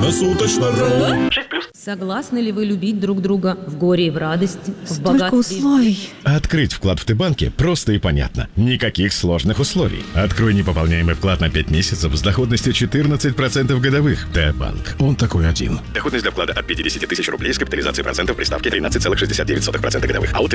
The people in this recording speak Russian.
Круглосуточно. Согласны ли вы любить друг друга в горе и в радости, в Столько богатстве? условий. Открыть вклад в Т-банке просто и понятно. Никаких сложных условий. Открой непополняемый вклад на 5 месяцев с доходностью 14% годовых. Т-банк. Он такой один. Доходность для вклада от 50 тысяч рублей с капитализацией процентов при ставке 13,69% годовых. АО